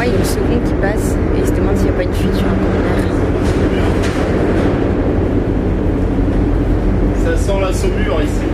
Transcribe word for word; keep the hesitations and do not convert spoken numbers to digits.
il y a le second qui passe et il se demande s'il n'y a pas une fuite sur un corner. Ça sent la saumure ici.